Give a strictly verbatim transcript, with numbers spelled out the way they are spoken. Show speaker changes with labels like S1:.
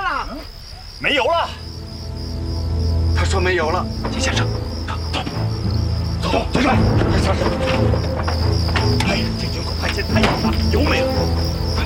S1: 了？
S2: 没油了。
S3: 他说没油了。
S2: 金先生，走走走，先生，先生。